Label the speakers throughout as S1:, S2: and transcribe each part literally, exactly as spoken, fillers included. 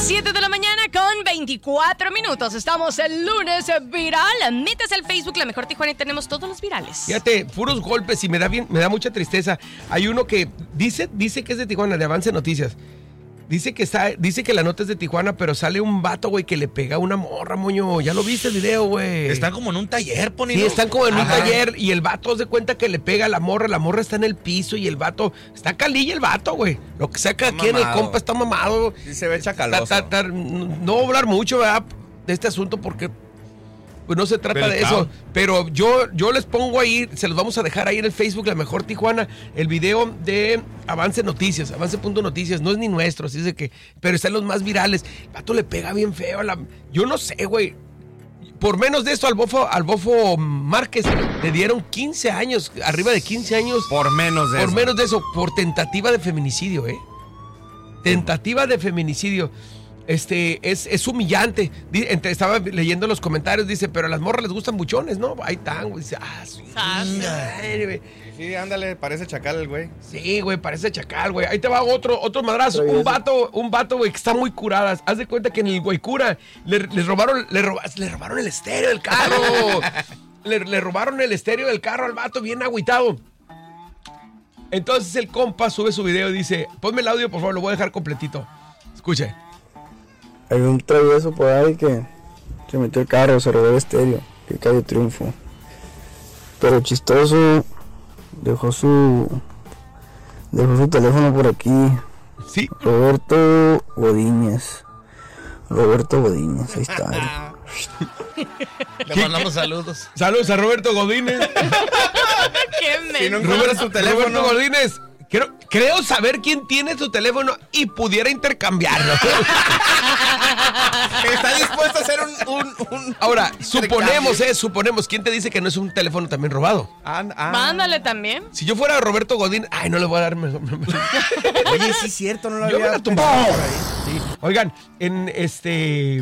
S1: siete de la mañana con veinticuatro minutos. Estamos el lunes viral. Métase al Facebook La Mejor Tijuana y tenemos todos los virales.
S2: Fíjate, puros golpes y me da bien, me da mucha tristeza. Hay uno que dice, dice que es de Tijuana, de Avance Noticias. Dice que está, dice que la nota es de Tijuana, pero sale un vato, güey, que le pega a una morra, moño. Ya lo viste el video, güey.
S3: Están como en un taller, poniendo.
S2: Sí, están como en un
S3: Ajá.
S2: taller y el vato se cuenta que le pega a la morra. La morra está en el piso y el vato, está calilla el vato, güey. Lo que saca aquí en el compa está mamado.
S4: Sí se ve chacaloso.
S2: Ta, ta, ta, no voy a hablar mucho, ¿verdad?, de este asunto porque pues no se trata
S3: Delicado.
S2: de eso. Pero yo, yo les pongo ahí, se los vamos a dejar ahí en el Facebook La Mejor Tijuana, el video de Avance Noticias, Avance.noticias, no es ni nuestro, así es de que, pero están los más virales. El vato le pega bien feo a la, yo no sé, güey. Por menos de esto al bofo, al bofo Márquez le dieron quince años, arriba de quince años.
S4: Por menos de
S2: Por
S4: eso.
S2: menos de eso, por tentativa de feminicidio, ¿eh? Tentativa de feminicidio. Este, es, es humillante. Di- entre- Estaba leyendo los comentarios, dice, pero a las morras les gustan buchones, ¿no? Ahí están, güey. Dice, ah, su madre, güey.
S4: Sí, ándale, parece chacal el güey.
S2: Sí, güey, parece chacal, güey. Ahí te va otro, otro madrazo. Un vato, un vato, güey, que está muy curadas. Haz de cuenta que en el Guaycura le, le robaron, le, roba- le robaron el estéreo del carro. le, le robaron el estéreo del carro al vato, bien agüitado. Entonces el compa sube su video y dice, ponme el audio, por favor, lo voy a dejar completito. Escuche.
S5: Hay un travieso por ahí que se metió el carro, se robó el estéreo, que calle Triunfo. Pero chistoso, dejó su dejó su teléfono por aquí.
S2: Sí.
S5: Roberto Godínez. Roberto Godínez, ahí está.
S3: Le mandamos saludos.
S2: Saludos a Roberto Godínez.
S1: ¡Qué
S4: Si no
S1: menso!
S4: encuentras su teléfono.
S2: Roberto Godínez. Creo, creo saber quién tiene su teléfono y pudiera intercambiarlo.
S4: Está dispuesto a hacer un... un, un
S2: Ahora,
S4: un
S2: suponemos,
S4: intercambio.
S2: eh, suponemos. ¿Quién te dice que no es un teléfono también robado?
S4: And- ah.
S1: Mándale también.
S2: Si yo fuera Roberto Godín, ay, no le voy a dar mejor.
S4: Oye, sí es cierto, no lo
S2: Yo me
S4: había
S2: la tumbaba
S4: pensado
S2: por
S4: por
S2: ahí. Sí. Oigan, en este.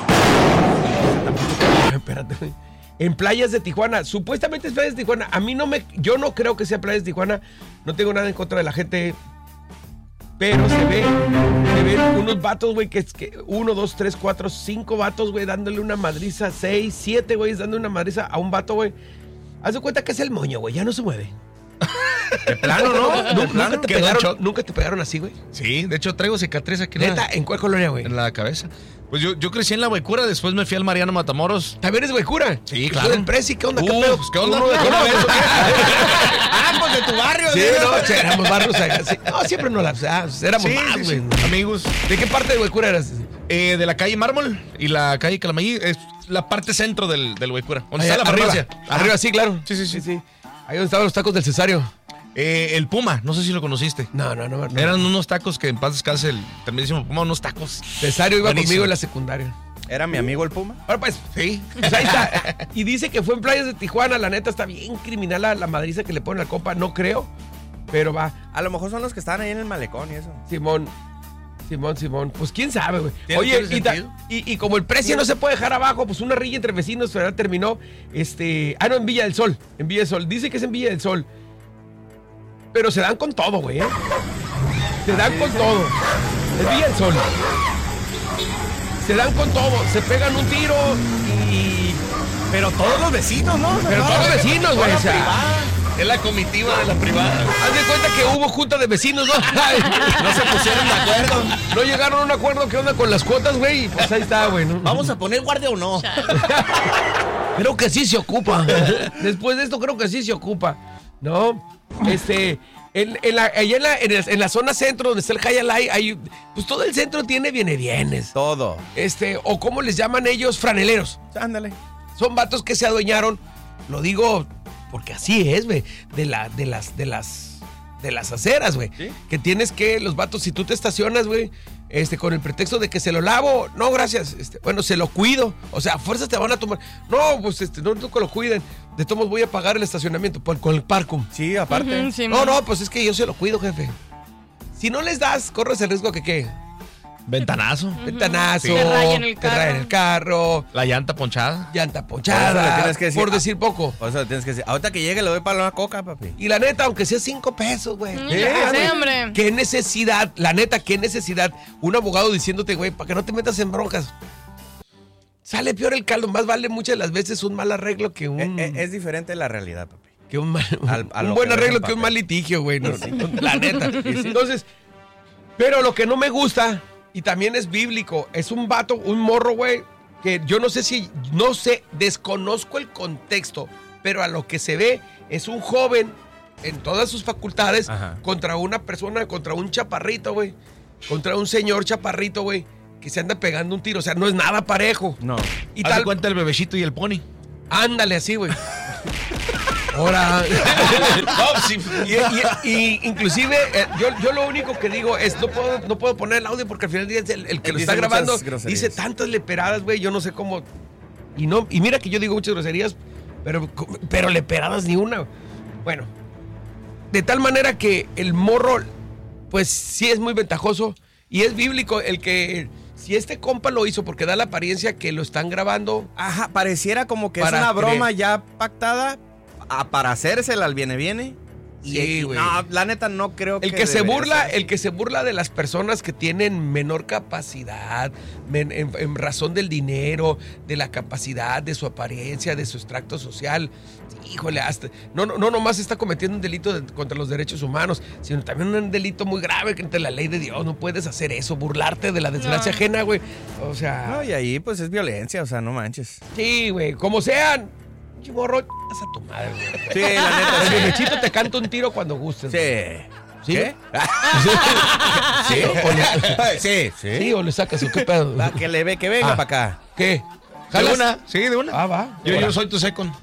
S2: Espérate. En playas de Tijuana, supuestamente es playas de Tijuana. A mí no me. Yo no creo que sea playas de Tijuana. No tengo nada en contra de la gente. Pero se ve. Se ven unos vatos, güey, que es que. Uno, dos, tres, cuatro, cinco vatos, güey, dándole una madriza. Seis, siete, güey, dándole una madriza a un vato, güey. Haz de cuenta que es el moño, güey. Ya no se mueve.
S4: De plano, ¿no?
S2: ¿Nu-
S4: De plano.
S2: ¿Nunca, te
S3: Quedó en
S2: pegaron,
S3: shock.
S2: ¿Nunca te pegaron así, güey?
S3: Sí, de hecho traigo cicatriz aquí en
S2: Neta,
S3: la,
S2: ¿en cuál colonia, güey?
S3: en la cabeza. Pues yo, yo crecí en la Huaycura, después me fui al Mariano Matamoros.
S2: ¿También eres güeycura?
S3: Sí,
S2: ¿Tú
S3: claro.
S2: del Prezi? ¿Qué onda? ¿Qué
S3: Uh,
S2: pedo?
S3: pues, ¿qué onda?
S2: ¿Uno de qué onda?
S4: Ah, pues de tu barrio.
S2: Sí,
S4: ¿no?
S2: no, sí, éramos barrios acá. Sí. No, siempre no la... ah, éramos
S3: Sí,
S2: más,
S3: sí,
S2: güey.
S3: sí. Amigos.
S2: ¿De qué parte de güeycura eras?
S3: Eh, de la calle Mármol y la calle Calamaí, es la parte centro del, del Huaycura. ¿Dónde
S2: Allá,
S3: está la
S2: arriba,
S3: farmacia?
S2: arriba, sí, claro.
S3: Sí, sí, sí.
S2: Ahí donde estaban los tacos del Cesario.
S3: Eh, el Puma, no sé si lo conociste.
S2: No, no, no. no.
S3: Eran unos tacos que en paz descanse el tremendísimo Puma, unos tacos.
S2: Cesario iba
S3: Buenísimo.
S2: conmigo en la secundaria.
S4: ¿Era mi amigo el Puma?
S2: Ahora pues, sí. Pues ahí está. Y dice que fue en playas de Tijuana. La neta está bien criminal la, la madriza que le pone al compa. No creo, pero va.
S4: A lo mejor son los que estaban ahí en el malecón y eso.
S2: Simón, Simón, Simón. Pues quién sabe, güey.
S3: ¿Tiene-
S2: Oye,
S3: tiene
S2: y, ta-
S3: sentido?
S2: y, y como el precio no se puede dejar abajo, pues una rilla entre vecinos, ¿verdad? Terminó, este... Ah, no, en Villa del Sol. En Villa del Sol. Dice que es en Villa del Sol. Pero se dan con todo, güey, ¿eh? Se dan con todo. Es Villa del Sol. Se dan con todo. Se pegan un tiro y...
S4: Pero todos los vecinos, ¿no?
S2: Pero todos los vecinos, güey, o sea...
S3: Es la comitiva de la privada.
S2: Haz de cuenta que hubo junta de vecinos, ¿no? No se pusieron de acuerdo. No llegaron a un acuerdo. ¿Qué onda con las cuotas, güey? Pues ahí está, güey. ¿no?
S4: ¿Vamos a poner guardia o no?
S2: Creo que sí se ocupa. Después de esto creo que sí se ocupa. ¿No? Este... En, en la, allá en la, en, el- en la zona centro donde está el Hayalay, hay, pues todo el centro tiene viene bienes.
S4: Todo.
S2: Este, o como les llaman ellos, franeleros.
S4: Ándale.
S2: Son vatos que se adueñaron, lo digo porque así es, güey, de la, de las, de las, de las aceras, güey.
S4: ¿Sí?
S2: Que tienes que, los vatos, si tú te estacionas, güey, este, con el pretexto de que se lo lavo, no, gracias, este, bueno, se lo cuido, o sea, a fuerzas te van a tomar, no, pues, este, no, no que lo cuiden, de todos modos voy a pagar el estacionamiento por, con el Parcum.
S4: Sí, aparte.
S1: Ujú, sí,
S2: No,
S1: man.
S2: no, pues es que yo se lo cuido, jefe. Si no les das, corres el riesgo que, ¿qué?
S3: Ventanazo.
S1: Ujú.
S2: Ventanazo.
S1: Te rayan el
S2: Te
S1: carro.
S2: rayan el carro.
S3: La llanta ponchada.
S2: Llanta
S4: Por eso le
S2: ponchada.
S4: tienes que decir,
S2: por
S4: ah,
S2: decir poco.
S4: Por eso le tienes que decir, ahorita que llegue le doy para una coca, papi.
S2: Y la neta, aunque sea cinco pesos, güey.
S1: Mm,
S2: Eh,
S1: ya sé,
S2: güey.
S1: hombre.
S2: ¿Qué necesidad? La neta, ¿qué necesidad? Un abogado diciéndote, güey, para que no te metas en broncas. Sale peor el caldo. Más vale muchas de las veces un mal arreglo que un...
S4: Eh, eh, es diferente la realidad, papi.
S2: que un, mal,
S4: Al- a
S2: un
S4: lo
S2: buen
S4: que ves
S2: arreglo
S4: en
S2: que un
S4: papel.
S2: mal litigio, güey. No, no, la neta. Entonces, pero lo que no me gusta, y también es bíblico, es un vato, un morro, güey, que yo no sé si, no sé, desconozco el contexto, pero a lo que se ve es un joven en todas sus facultades
S4: Ajá.
S2: contra una persona, contra un chaparrito, güey, contra un señor chaparrito, güey, que se anda pegando un tiro. O sea, no es nada parejo.
S4: No.
S2: Y
S3: Haz de
S2: tal,
S3: cuenta el bebecito y el pony.
S2: ándale así, güey. Ahora.
S3: No, sí.
S2: Y, y- y inclusive eh, yo, yo lo único que digo es no puedo, no puedo poner el audio porque al final del día el, el que lo
S4: Dice
S2: está grabando
S4: muchas groserías.
S2: dice tantas leperadas, güey, yo no sé cómo. Y no, y mira que yo digo muchas groserías, pero, pero leperadas ni una. Bueno, de tal manera que el morro, pues sí es muy ventajoso y es bíblico el que si este compa lo hizo porque da la apariencia que lo están grabando.
S4: Ajá, pareciera como que
S2: Para
S4: es una broma
S2: creer.
S4: ya pactada a, para hacérsela al viene viene. Y,
S2: Sí,
S4: y-
S2: güey.
S4: no, la neta no creo que
S2: El que se
S4: debería
S2: burla,
S4: ser.
S2: el que se burla de las personas que tienen menor capacidad, men- en, en razón del dinero, de la capacidad, de su apariencia, de su extracto social. Híjole, hasta, no, no, no nomás está cometiendo un delito de- contra los derechos humanos, sino también un delito muy grave entre la ley de Dios. No puedes hacer eso, burlarte de la desgracia
S1: No.
S2: ajena, güey. O sea,
S4: No, y ahí pues es violencia, o sea, no manches.
S2: sí, güey, como sean. Chimorro, a tu madre, güey.
S4: Sí, la neta,
S2: El
S4: sí.
S2: bebechito te canta un tiro cuando gustes. güey.
S4: Sí.
S2: ¿Sí?
S4: ¿Qué?
S2: ¿Sí? ¿O le,
S4: Sí, sí.
S2: ¿Sí? ¿O le sacas o qué pedo?
S4: Va, que le ve, que venga
S2: Ah.
S4: para acá.
S2: ¿Qué?
S3: De
S2: ¿Jalas?
S3: una. Sí, de una.
S2: Ah, va.
S3: Yo,
S2: Ahora.
S3: yo soy tu second.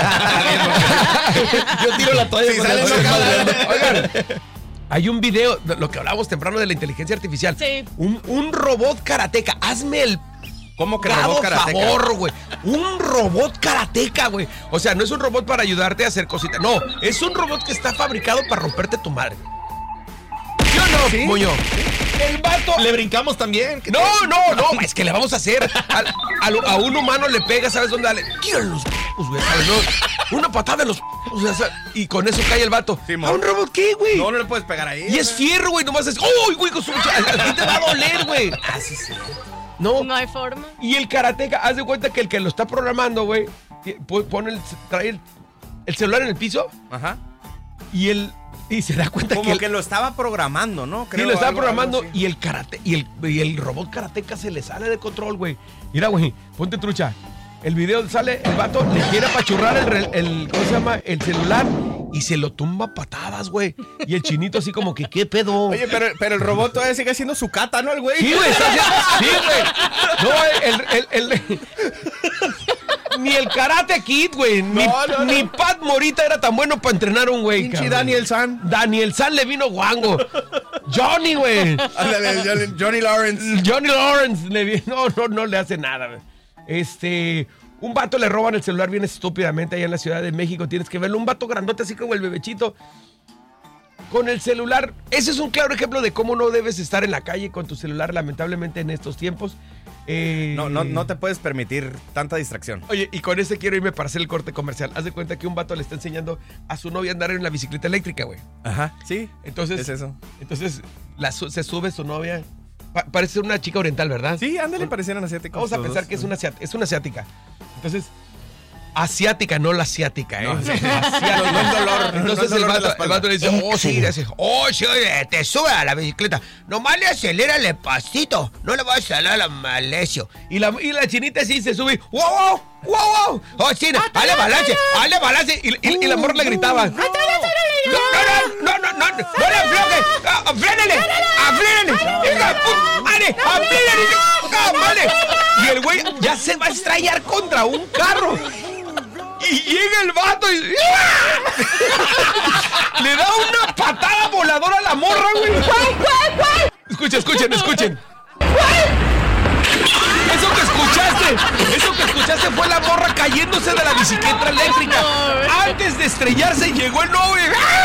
S2: Yo tiro la toalla.
S4: Sí,
S2: con
S4: sale
S2: la-
S4: sacada.
S2: Oigan, hay un video, de lo que hablábamos temprano de la inteligencia artificial.
S1: Sí.
S2: Un, un robot karateca. Hazme el
S4: ¿Cómo que
S2: grado
S4: robot karateca?
S2: favor, güey. Un robot karateca, güey. O sea, no es un robot para ayudarte a hacer cositas. No, es un robot que está fabricado para romperte tu madre. ¿Sí o no,
S3: Sí.
S2: Muñoz? El vato...
S3: Le brincamos también. ¿Qué
S2: No, no, no, es que le vamos a hacer. Al- al- a un humano le pega, ¿sabes dónde? Dale, tira los p***, güey, ¿sabes? No, una patada en los p***, o sea, sa- y con eso cae el vato.
S4: Sí,
S2: ¿A
S4: mon.
S2: un robot qué, güey?
S4: No, no le puedes pegar ahí.
S2: Y es fierro, güey, nomás es. ¡Uy, güey, con su mucha- a ti te va a doler, güey!
S4: Ah, sí, sí.
S2: No.
S1: No hay forma.
S2: Y el karateca, haz de cuenta que el que lo está programando, güey, ti- po- pone el, trae el, el celular en el piso
S4: Ajá.
S2: y él. Y se da cuenta
S4: Como
S2: que. el-
S4: que lo estaba programando, ¿no?
S2: Sí,
S4: Creo,
S2: lo estaba
S4: algo-
S2: programando
S4: algo así.
S2: y el karate y el, y el robot karateca se le sale de control, güey. Mira, güey, ponte trucha. El video sale, el vato le quiere apachurrar el, re- el, ¿cómo se llama? El celular y se lo tumba a patadas, güey. Y el chinito así como que, ¿qué pedo?
S4: Oye, pero, pero el robot todavía sigue haciendo su cata, ¿no, el güey?
S2: Sí, güey, está haciendo. Sí, güey. No, el. el, el- ni el Karate Kid, güey. Ni,
S4: No, no, no.
S2: ni Pat Morita era tan bueno para entrenar a un güey.
S4: Pinche
S2: cabrón.
S4: Daniel San.
S2: Daniel San le vino guango. Johnny, güey.
S4: Ándale, Johnny, Johnny Lawrence.
S2: Johnny Lawrence le vi- no, no, no le hace nada. güey. Este, un vato le roban el celular bien estúpidamente allá en la Ciudad de México. Tienes que verlo. Un vato grandote así como el bebechito. Con el celular. Ese es un claro ejemplo de cómo no debes estar en la calle con tu celular, lamentablemente, en estos tiempos. Eh,
S4: No, no, no te puedes permitir tanta distracción.
S2: Oye, y con ese quiero irme para hacer el corte comercial. Haz de cuenta que un vato le está enseñando a su novia a andar en la bicicleta eléctrica, güey.
S4: Ajá, sí.
S2: Entonces,
S4: Es eso.
S2: entonces la su- se sube su novia. Pa- parece una chica oriental, ¿verdad?
S4: Sí, ándale, parecieran asiáticos.
S2: Vamos a
S4: los
S2: pensar
S4: dos.
S2: que es una, asiat- es una asiática. Entonces, asiática, no la asiática, ¿eh?
S4: No, sí.
S2: Asiática.
S4: No, no es dolor, no
S2: Entonces
S4: es
S2: el,
S4: dolor de la
S2: vato, el
S4: espalda.
S2: vato le dice, oh, sí, le dice, oh, sí, oye, te sube a la bicicleta. Nomás le acelérale pasito, no le vas a acelerar a malecio. Y la, y la chinita sí se sube, wow, wow, wow, wow. Oh, china, hazle balance, hazle balance. Y, y, y la morra le gritaba. No, no, no, no, no, no, no le afloje, ah, afrénele, afrénele. Hija, pu- ¡Ale, afrénele! ¡Ah, vale! Y el güey ya se va a estrellar contra un carro. Y llega el vato y le da una patada voladora a la morra, güey. Escuchen, escuchen, escuchen. Eso que escuchaste, eso que escuchaste escuchaste fue la morra cayéndose de la bicicleta eléctrica. Antes de estrellarse llegó el novio.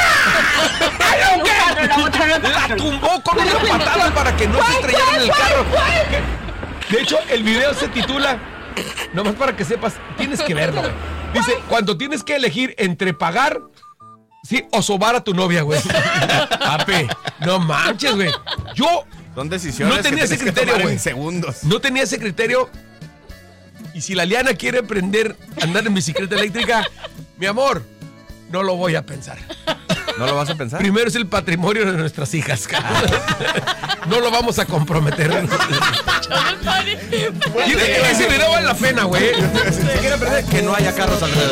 S2: La tumbó con una patada para que no se estrellara en el carro. De hecho, el video se titula, nomás para que sepas, tienes que verlo, güey. Dice, cuando tienes que elegir entre pagar, sí, o sobar a tu novia, güey. Papi, no manches, güey. Yo
S4: Son decisiones
S2: no tenía
S4: que
S2: ese
S4: tienes que
S2: criterio,
S4: tomar
S2: güey.
S4: en segundos.
S2: No tenía ese criterio. Y si la Liana quiere aprender a andar en bicicleta eléctrica, mi amor, no lo voy a pensar.
S4: ¿No lo vas a pensar?
S2: Primero es el patrimonio de nuestras hijas. No lo vamos a comprometer. Y ese video vale la pena, güey.
S4: Si quiere aprender, que no haya carros alrededor.